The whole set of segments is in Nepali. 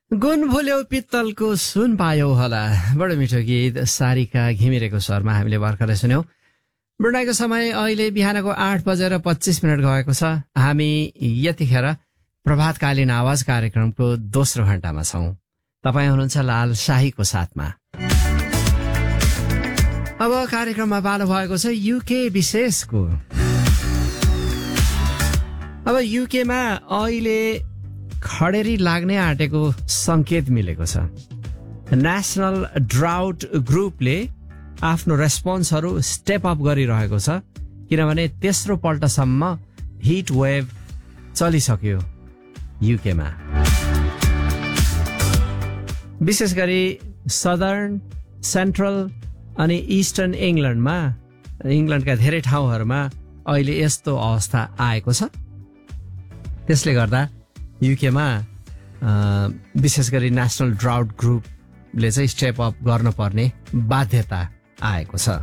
गुण भुल्यौ पित्तलको सुन पायौ होला। बडो मिठो गीत सारिका घिमिरेको स्वरमा हामीले भर्खरै सुन्यौं। बुढाइको समय अहिले बिहानको 8:25 गएको छ। हामी यतिखेर प्रभातकालीन आवाज कार्यक्रमको दोस्रो घण्टामा छौं। तपाईँ हुनुहुन्छ लाल शाहीको साथमा। अब कार्यक्रममा पालो भएको छ युके विशेषको। अब युकेमा अहिले खडेरी लाग्ने आँटेको संकेत मिलेको छ। नेशनल ड्राउट ग्रुपले आफ्नो रेस्पोन्सहरू स्टेप अप गरिरहेको छ, किनभने तेस्रो पल्टसम्म हिट वेभ चलिसक्यो युकेमा। विशेष गरी सदर्न, सेन्ट्रल अनि इस्टर्न इङ्ल्यान्डका धेरै ठाउँहरूमा अहिले यस्तो अवस्था आएको छ। त्यसले गर्दा युकेमा विशेष गरी नेशनल ड्राउट ग्रुपले चाहिँ स्टेप अप गर्नुपर्ने बाध्यता आएको छ।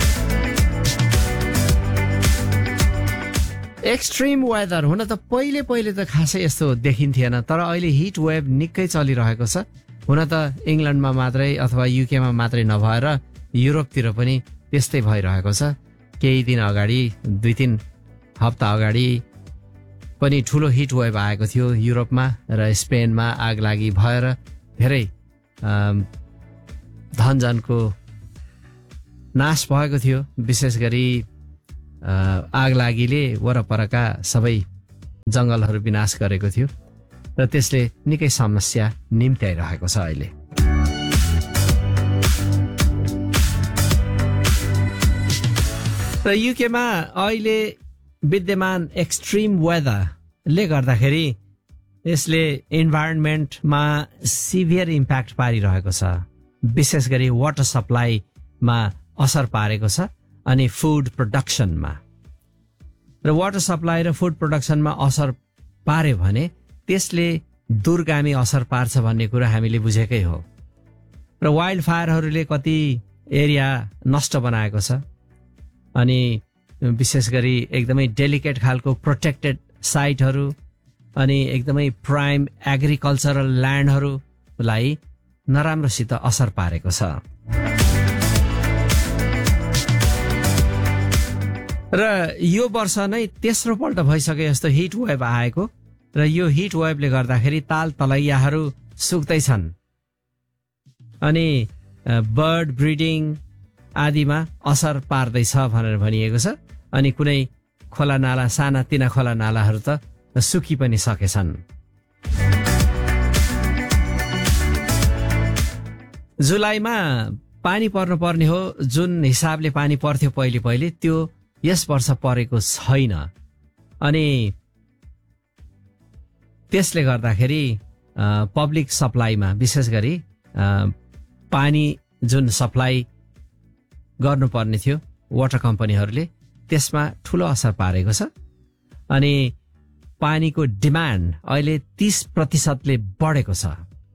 एक्सट्रिम वेदर हुन त पहिले त खासै यस्तो देखिन्थेन, तर अहिले हिट वेभ निकै चलिरहेको छ। हुन त इङ्ल्यान्डमा मात्रै अथवा युकेमा मात्रै नभएर युरोपतिर पनि त्यस्तै भइरहेको छ। केही दिन अगाडि 2-3 हप्ता अगाडि पनि ठुलो हिट वेभ आएको थियो युरोपमा र स्पेनमा आगलागी भएर धेरै धनजनको नाश भएको थियो। विशेष गरी आगलागीले वरपरका सबै जङ्गलहरू विनाश गरेको थियो र त्यसले निकै समस्या निम्त्याइरहेको छ अहिले। र युकेमा अहिले विद्यमान एक्सट्रिम वेदरले गर्दाखेरि यसले इन्भाइरोन्मेन्टमा सिभियर इम्प्याक्ट पारिरहेको छ। विशेष गरी वाटर सप्लाईमा असर पारेको छ अनि फुड प्रोडक्सनमा। र वाटर सप्लाई र फुड प्रोडक्सनमा असर पार्यो भने त्यसले दूरगामी असर पार्छ भन्ने कुरा हामीले बुझेकै हो। र वाइल्ड फायरहरूले कति एरिया नष्ट बनाएको छ अनि विशेष गरी एकदमै डेलिकेट खालको प्रोटेक्टेड साइटहरू अनि एकदमै प्राइम एग्रिकल्चरल ल्यान्डहरूलाई नराम्रोसित असर पारेको छ। र यो वर्ष नै तेस्रो पल्ट भइसके जस्तो हिट वेभ आएको र यो हिट वेभले गर्दाखेरि ताल तलैयाहरू सुक्दैछन् अनि बर्ड ब्रिडिङ आदिमा असर पार्दैछ भनेर भनिएको छ। अनि कुनै खोला नाला, साना तिना खोला नालाहरू त सुकी पनि सकेछन्। जुलाईमा पानी पर्नुपर्ने हो, जुन हिसाबले पानी पर्थ्यो पहिले त्यो यस वर्ष परेको छैन। अनि त्यसले गर्दाखेरि पब्लिक सप्लाईमा विशेष गरी पानी जुन सप्लाई गर्नुपर्ने थियो वाटर कम्पनीहरूले त्यसमा ठुलो असर पारेको छ। अनि पानीको डिमान्ड अहिले 30% बढेको छ।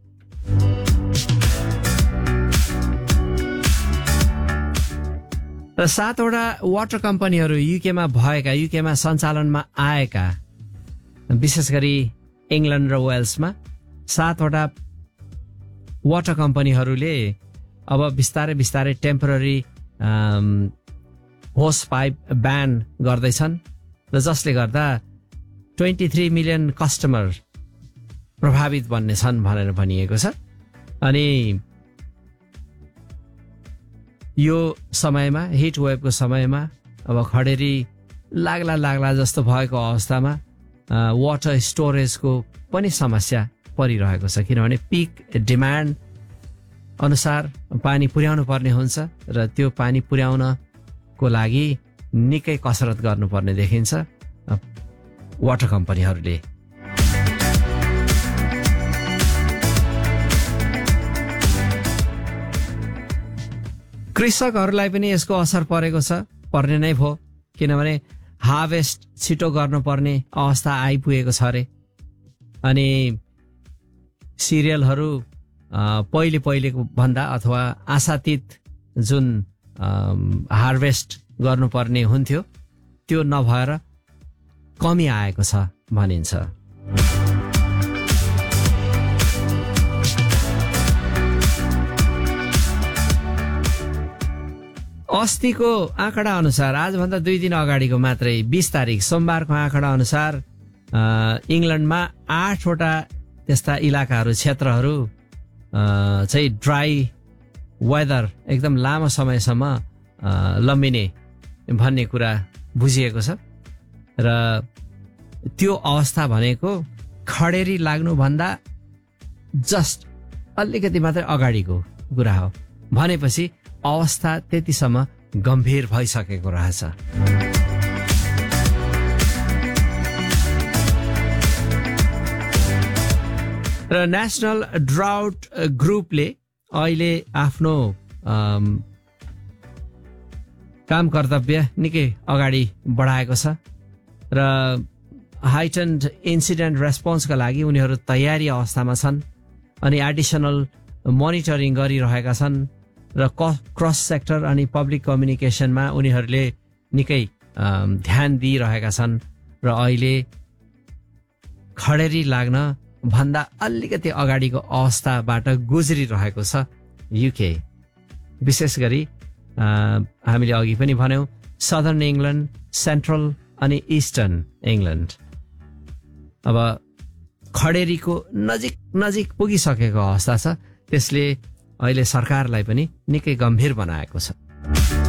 र 7वटा वाटर कम्पनीहरू युकेमा सञ्चालनमा आएका, विशेष गरी इङ्ल्यान्ड र वेल्समा 7वटा वाटर कम्पनीहरूले अब बिस्तारै टेम्पररी होस पाइप ब्यान गर्दैछन् र जसले गर्दा 23 मिलियन कस्टमर प्रभावित बन्ने छन् भनेर भनिएको छ। अनि यो समयमा हिट वेभको समयमा अब खडेरी लाग्ला जस्तो भएको अवस्थामा वाटर स्टोरेजको पनि समस्या परिरहेको छ, किनभने पिक डिमान्ड अनुसार पानी पुर्याउनु पर्ने हुन्छ र त्यो पानी पुर्याउनको लागि निकै कसरत गर्नुपर्ने देखिन्छ वाटर कम्पनीहरूले। कृषकहरूलाई पनि यसको असर परेको छ, पर्ने नै भयो, किनभने हार्भेस्ट छिटो गर्नुपर्ने अवस्था आइपुगेको छ अरे। अनि सिरियलहरू पहिलेको भन्दा अथवा आशातीत जुन हार्भेस्ट गर्नुपर्ने हुन्थ्यो त्यो नभएर कमी आएको छ भनिन्छ। अस्तिको आँकडा अनुसार आजभन्दा 2 दिन अगाडिको मात्रै 20 तारिक सोमबारको आँकडा अनुसार इङ्ल्यान्डमा 8 वटा त्यस्ता इलाकाहरू क्षेत्रहरू चाहिँ ड्राई वेदर एकदम लामो समयसम्म लम्बिने भन्ने कुरा बुझिएको छ र त्यो अवस्था भनेको खडेरी लाग्नुभन्दा जस्ट अलिकति मात्रै अगाडिको कुरा हो भनेपछि अवस्था त्यतिसम्म गम्भीर भइसकेको रहेछ। र नेशनल ड्राउट ग्रुपले अहिले आफ्नो काम कर्तव्य निकै अगाडि बढाएको छ र हाइटन्ड इन्सिडेन्ट रेस्पोन्सका लागि उनीहरू तयारी अवस्थामा छन् अनि एडिसनल मोनिटरिङ गरिरहेका छन् र क्रस सेक्टर अनि पब्लिक कम्युनिकेसनमा उनीहरूले निकै ध्यान दिइरहेका छन् र अहिले खडेरी लाग्न भन्दा अलिकति अगाडिको अवस्थाबाट गुज्रिरहेको छ युके। विशेष गरी हामीले अघि पनि भन्यौं सदर्न इङ्ल्यान्ड, सेन्ट्रल अनि इस्टर्न इङ्ल्यान्ड अब खडेरीको नजिक नजिक पुगिसकेको अवस्था छ। त्यसले अहिले सरकारलाई पनि निकै गम्भीर बनाएको छ।